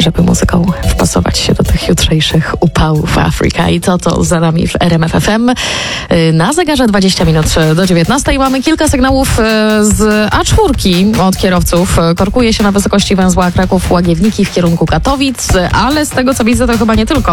żeby muzyką wpasować się do tych jutrzejszych upałów Afryka. I to za nami w RMF FM. Na zegarze 20 minut do 19 mamy kilka sygnałów z A4 od kierowców. Korkuje się na wysokości węzła Kraków-Łagiewniki w kierunku Katowic, ale z tego co widzę to chyba nie tylko.